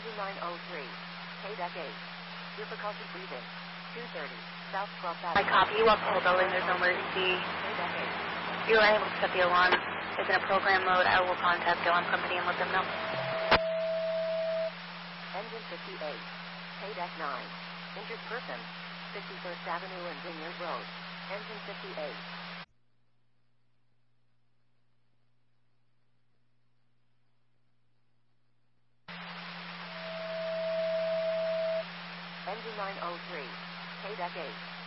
Engine 903. KDEC 8. Difficulty breathing. 230. South 12th I Avenue. copy. You walk the whole building. There's no emergency. KDEC 8. You are unable to set the alarm. It's in a program mode. I will contact the alarm company and let them know. Engine 58. KDEC 9. Injured person. 51st Avenue and Vineyard Road. Engine 58. Engine 903. KDEC 8.